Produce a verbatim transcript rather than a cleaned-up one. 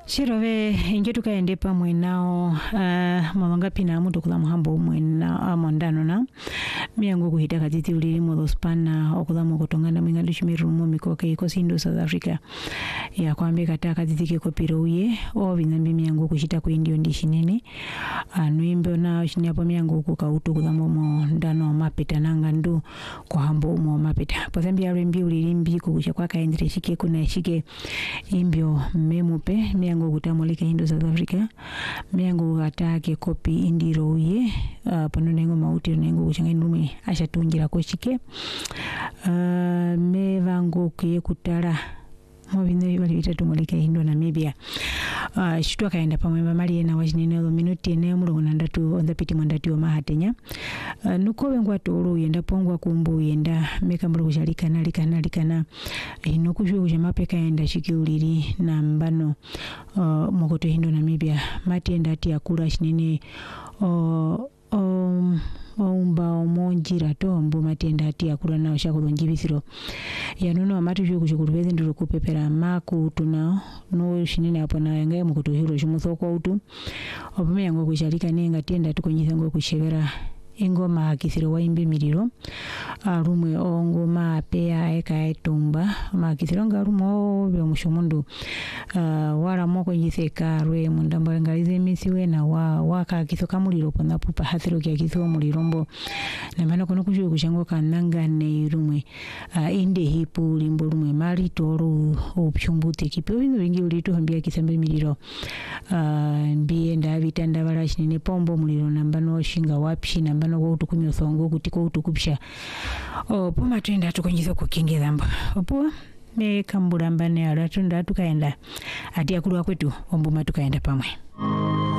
Shirove ingetu kaende pamwe nao uh, mwanga pina mutu kula muhambo mwena mondano na miyango kuhita katiti ulili mwodo spana okula mwokotonganda mwinga dushimiru mwo mikoke ikosi Indo South Africa ya kwambe kata katiti kiko piro uye o vinambi miyango kushita kuindio ndishinene anuimbe na shiniapo miyango kukautu kula mondano mapeta nanga ndu kwa hambo mwo mapeta pozambi ya rembi ulili mbi kukusha kwa kaendire shike kuna shike imbio memupe miyango kutamoleka Indo South Africa miyango katake kopi indiro uye uh, pano nengo mauti nengo kuchanga ndume asha tunjira koshike uh, mevango kuye kutara mobine bali bitatu moleka Indo Namibia uh, shitwa kaenda pamwe mali na wajinene lo minuti ene mulungu ndatu onda piti mandati wa mahatenya uh, nukowe ngwatoro yenda pongwa kumbu yenda meka mbulu kushalika nalika nalika na inokushu kujamape kaenda shikiuliri na mbano uh, mokoto Indo Namibia mati enda ati akula shinene uh, um, omba omonjira to mbo matenda ati akura na oshakulonjibisiro yanuno amatu cyo kushukuru ndiro kupepera maku tuna no shinene apo na ngaye mukuto hiro shimuthoko utu obume yango kushalika nenga tenda tukonyisa ngo kushebera ingoma kisiro waimbe miriro arumwe ongoma apea eka etumba makisiro ngarumo byo mushomundu uh, wara moko yiseka rwe mundamba ngalize misiwe na wa waka kisoka muliro pona pupa hathiro kya kiso mulirombo na mana kono kusho kushango kananga ne rumwe uh, inde hipu limbo rumwe mali toru opchumbute kipo bino bingi ulito hambia kisambe miriro uh, mbiye nda vitanda bala shinene pombo muliro nambano shinga wapshi nambano no kutukumyo songo kutiko utukupsha o poma twenda tukonyizo kukingeza mba opo me kambulamba ne alatunda tukaenda ati akulwa kwetu ombuma tukaenda pamwe.